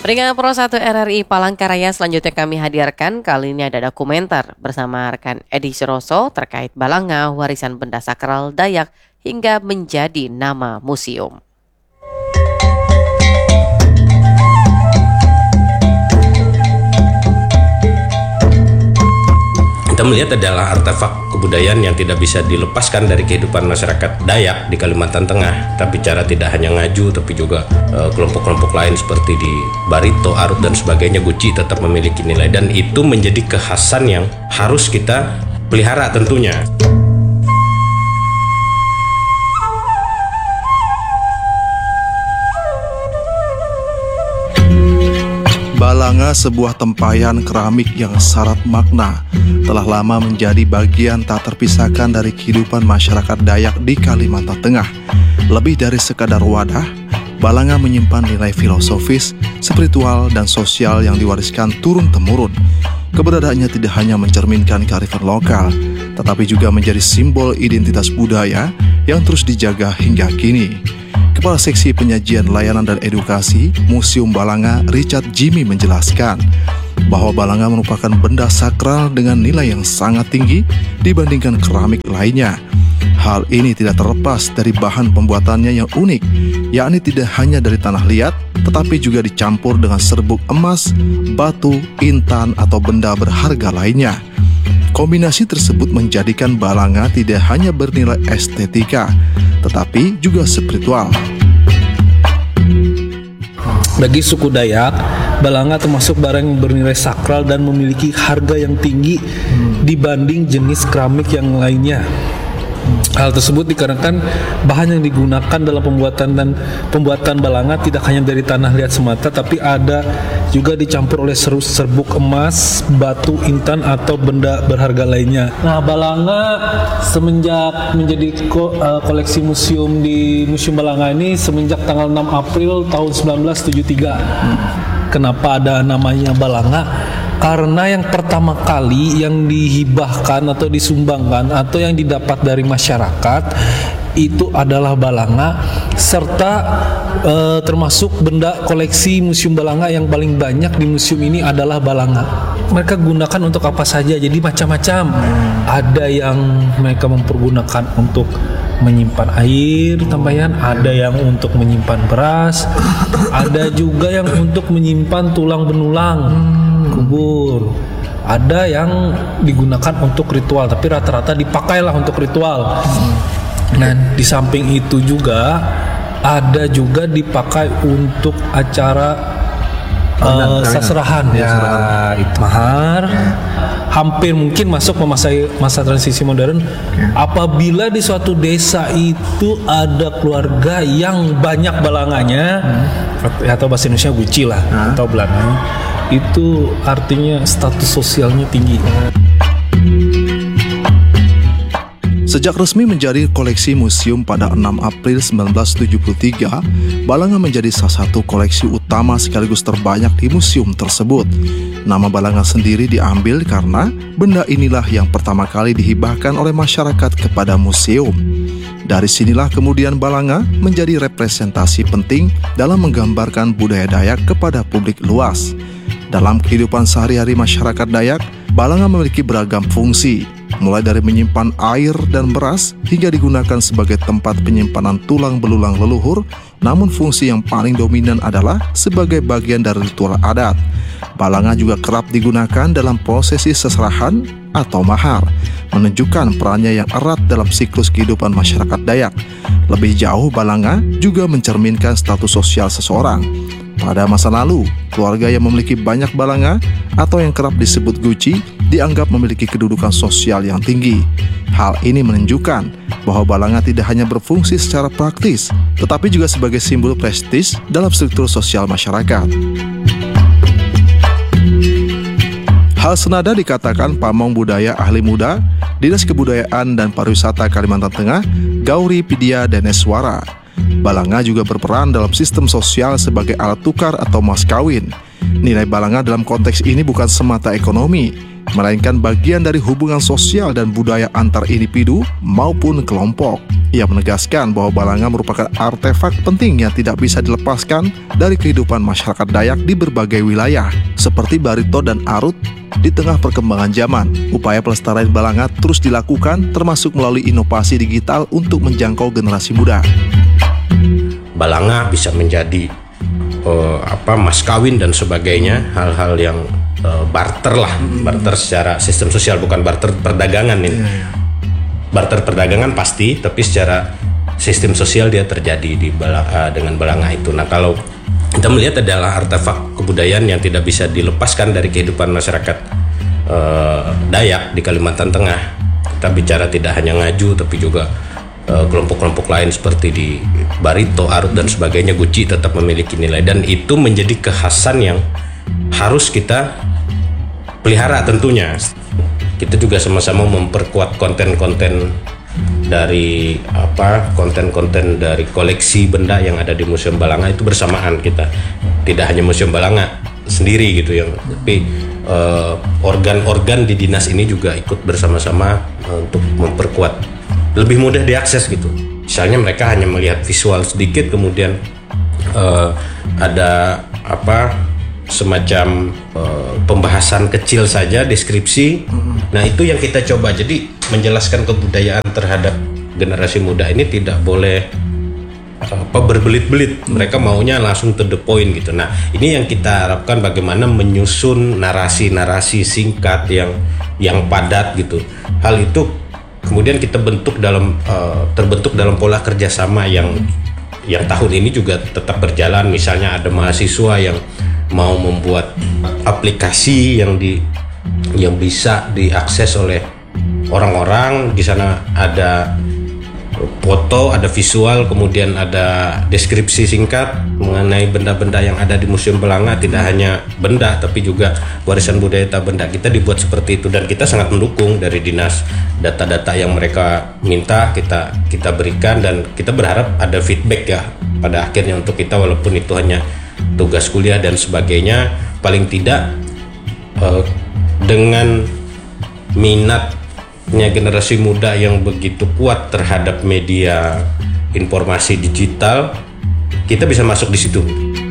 Peringatan Pro 1 RRI Palangkaraya selanjutnya kami hadirkan. Kali ini ada dokumenter bersama rekan Edi Suroso terkait Balanga, warisan benda sakral Dayak hingga menjadi nama museum. Kita melihat adalah artefak kebudayaan yang tidak bisa dilepaskan dari kehidupan masyarakat Dayak di Kalimantan Tengah. Tapi cara tidak hanya Ngaju, tapi juga kelompok-kelompok lain seperti di Barito, Arut dan sebagainya, Guci tetap memiliki nilai, dan itu menjadi kekhasan yang harus kita pelihara tentunya. Balanga, sebuah tempayan keramik yang syarat makna, telah lama menjadi bagian tak terpisahkan dari kehidupan masyarakat Dayak di Kalimantan Tengah. Lebih dari sekadar wadah, Balanga menyimpan nilai filosofis, spiritual, dan sosial yang diwariskan turun-temurun. Keberadaannya tidak hanya mencerminkan kearifan lokal, tetapi juga menjadi simbol identitas budaya yang terus dijaga hingga kini. Kepala Seksi Penyajian Layanan dan Edukasi Museum Balanga, Richard Jimmy, menjelaskan bahwa Balanga merupakan benda sakral dengan nilai yang sangat tinggi dibandingkan keramik lainnya. Hal ini tidak terlepas dari bahan pembuatannya yang unik, yakni tidak hanya dari tanah liat, tetapi juga dicampur dengan serbuk emas, batu, intan, atau benda berharga lainnya. Kombinasi tersebut menjadikan Balanga tidak hanya bernilai estetika, tetapi juga spiritual. Bagi suku Dayak, Balanga termasuk barang yang bernilai sakral dan memiliki harga yang tinggi dibanding jenis keramik yang lainnya. Hal tersebut dikarenakan bahan yang digunakan dalam pembuatan Balanga tidak hanya dari tanah liat semata, tapi ada juga dicampur oleh serbuk emas, batu, intan, atau benda berharga lainnya. Nah, Balanga semenjak menjadi koleksi museum di Museum Balanga ini semenjak tanggal 6 April tahun 1973. Kenapa ada namanya Balanga? Karena yang pertama kali yang dihibahkan atau disumbangkan atau yang didapat dari masyarakat itu adalah Balanga, serta termasuk benda koleksi Museum Balanga yang paling banyak di museum ini adalah Balanga. Mereka gunakan untuk apa saja, jadi macam-macam. Ada yang mereka mempergunakan untuk menyimpan air tampayan, ada yang untuk menyimpan beras, ada juga yang untuk menyimpan tulang benulang kubur, ada yang digunakan untuk ritual, tapi rata-rata dipakailah untuk ritual. Nah, di samping itu juga ada juga dipakai untuk acara seserahan ya, itu mahar. Hampir mungkin masuk masa transisi modern. Apabila di suatu desa itu ada keluarga yang banyak balanganya, atau bahasa Indonesia guci lah, atau Belanda, itu artinya status sosialnya tinggi. Sejak resmi menjadi koleksi museum pada 6 April 1973, Balanga menjadi salah satu koleksi utama sekaligus terbanyak di museum tersebut. Nama Balanga sendiri diambil karena benda inilah yang pertama kali dihibahkan oleh masyarakat kepada museum. Dari sinilah kemudian Balanga menjadi representasi penting dalam menggambarkan budaya Dayak kepada publik luas. Dalam kehidupan sehari-hari masyarakat Dayak, Balanga memiliki beragam fungsi, mulai dari menyimpan air dan beras hingga digunakan sebagai tempat penyimpanan tulang belulang leluhur. Namun fungsi yang paling dominan adalah sebagai bagian dari ritual adat. Balanga juga kerap digunakan dalam prosesi seserahan atau mahar, menunjukkan perannya yang erat dalam siklus kehidupan masyarakat Dayak. Lebih jauh, Balanga juga mencerminkan status sosial seseorang. Pada masa lalu, keluarga yang memiliki banyak Balanga atau yang kerap disebut guci dianggap memiliki kedudukan sosial yang tinggi. Hal ini menunjukkan bahwa Balanga tidak hanya berfungsi secara praktis, tetapi juga sebagai simbol prestis dalam struktur sosial masyarakat. Hal senada dikatakan pamong budaya ahli muda Dinas Kebudayaan dan Pariwisata Kalimantan Tengah, Gauri Pidia Deneswara. Balanga juga berperan dalam sistem sosial sebagai alat tukar atau mas kawin. Nilai Balanga dalam konteks ini bukan semata ekonomi, melainkan bagian dari hubungan sosial dan budaya antar individu maupun kelompok. Ia menegaskan bahwa balanga merupakan artefak penting yang tidak bisa dilepaskan dari kehidupan masyarakat Dayak di berbagai wilayah, seperti barito dan arut. Di tengah perkembangan zaman, upaya pelestarian balanga terus dilakukan, termasuk melalui inovasi digital untuk menjangkau generasi muda. Balanga bisa menjadi mas kawin dan sebagainya, hal-hal yang barter lah, barter secara sistem sosial, bukan barter perdagangan ini. Barter perdagangan pasti, tapi secara sistem sosial dia terjadi dengan balanga itu. Nah, kalau kita melihat adalah artefak kebudayaan yang tidak bisa dilepaskan dari kehidupan masyarakat Dayak di Kalimantan Tengah. Kita bicara tidak hanya Ngaju, tapi juga kelompok-kelompok lain seperti di Barito, Arut dan sebagainya. Guci tetap memiliki nilai, dan itu menjadi kekhasan yang harus kita pelihara tentunya. Kita juga sama-sama memperkuat konten-konten dari konten-konten dari koleksi benda yang ada di Museum Balanga itu bersamaan. Kita tidak hanya Museum Balanga sendiri gitu ya, tapi organ-organ di dinas ini juga ikut bersama-sama untuk memperkuat, lebih mudah diakses gitu. Misalnya mereka hanya melihat visual sedikit, kemudian ada semacam pembahasan kecil saja, deskripsi. Nah, itu yang kita coba. Jadi menjelaskan kebudayaan terhadap generasi muda ini tidak boleh berbelit-belit. Mereka maunya langsung to the point gitu. Nah, ini yang kita harapkan, bagaimana menyusun narasi-narasi singkat yang padat gitu. Hal itu kemudian kita terbentuk dalam pola kerjasama yang tahun ini juga tetap berjalan. Misalnya ada mahasiswa yang mau membuat aplikasi yang bisa diakses oleh orang-orang. Di sana ada foto, ada visual, kemudian ada deskripsi singkat mengenai benda-benda yang ada di Museum Balanga. Tidak hanya benda, tapi juga warisan budaya tak benda. Kita dibuat seperti itu, dan kita sangat mendukung dari dinas. Data-data yang mereka minta kita berikan, dan kita berharap ada feedback ya pada akhirnya untuk kita, walaupun itu hanya tugas kuliah dan sebagainya. Paling tidak dengan minatnya generasi muda yang begitu kuat terhadap media informasi digital, kita bisa masuk di situ.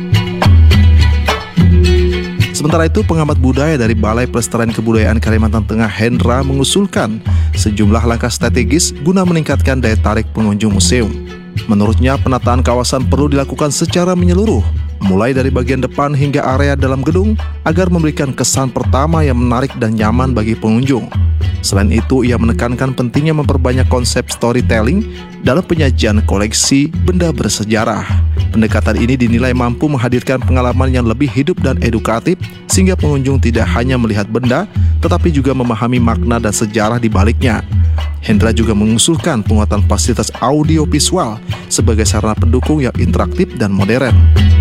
Sementara itu, pengamat budaya dari Balai Pelestarian Kebudayaan Kalimantan Tengah, Hendra, mengusulkan sejumlah langkah strategis guna meningkatkan daya tarik pengunjung museum. Menurutnya, penataan kawasan perlu dilakukan secara menyeluruh, mulai dari bagian depan hingga area dalam gedung, agar memberikan kesan pertama yang menarik dan nyaman bagi pengunjung. Selain itu, ia menekankan pentingnya memperbanyak konsep storytelling dalam penyajian koleksi benda bersejarah. Pendekatan ini dinilai mampu menghadirkan pengalaman yang lebih hidup dan edukatif, sehingga pengunjung tidak hanya melihat benda, tetapi juga memahami makna dan sejarah di baliknya. Hendra juga mengusulkan penguatan fasilitas audio visual sebagai sarana pendukung yang interaktif dan modern.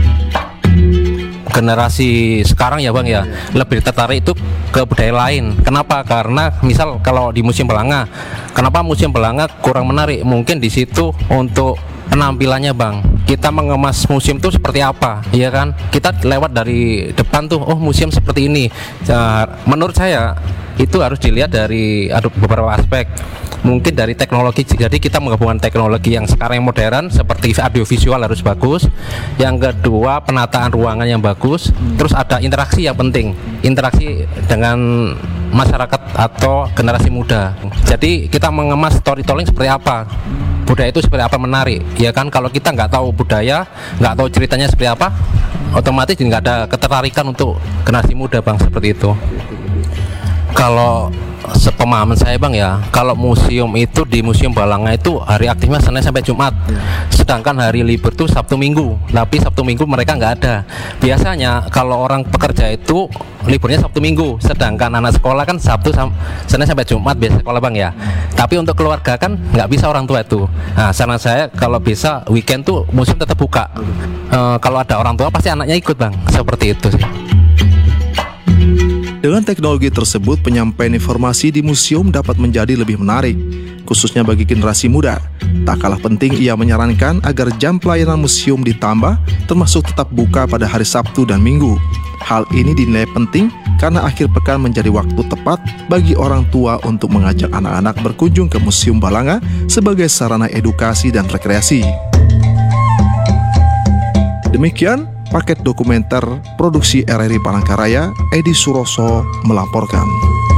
Generasi sekarang ya Bang ya, lebih tertarik itu ke budaya lain. Kenapa? Karena misal kalau di Museum Balanga, kenapa Museum Balanga kurang menarik? Mungkin di situ untuk penampilannya Bang, kita mengemas museum itu seperti apa, ya kan? Kita lewat dari depan tuh, oh museum seperti ini. Menurut saya itu harus dilihat dari beberapa aspek. Mungkin dari teknologi, jadi kita menggabungkan teknologi yang sekarang yang modern seperti audiovisual harus bagus. Yang kedua, penataan ruangan yang bagus. Terus ada interaksi yang penting, interaksi dengan masyarakat atau generasi muda. Jadi kita mengemas storytelling seperti apa, budaya itu seperti apa, menarik, ya kan? Kalau kita nggak tahu budaya, nggak tahu ceritanya seperti apa, otomatis nggak ada ketertarikan untuk generasi muda Bang, seperti itu. Kalau sepemahaman saya Bang ya, kalau museum itu di Museum Balanga itu hari aktifnya Senin sampai Jumat, sedangkan hari libur itu Sabtu Minggu. Tapi Sabtu Minggu mereka nggak ada. Biasanya kalau orang pekerja itu liburnya Sabtu Minggu, sedangkan anak sekolah kan Senin sampai Jumat biasa sekolah Bang ya. Tapi untuk keluarga kan nggak bisa orang tua itu. Nah, saran saya kalau bisa weekend tuh museum tetap buka. Kalau ada orang tua pasti anaknya ikut Bang, seperti itu sih. Dengan teknologi tersebut, penyampaian informasi di museum dapat menjadi lebih menarik, khususnya bagi generasi muda. Tak kalah penting, ia menyarankan agar jam pelayanan museum ditambah, termasuk tetap buka pada hari Sabtu dan Minggu. Hal ini dinilai penting karena akhir pekan menjadi waktu tepat bagi orang tua untuk mengajak anak-anak berkunjung ke Museum Balanga sebagai sarana edukasi dan rekreasi. Demikian paket dokumenter produksi RRI Palangkaraya, Edi Suroso melaporkan.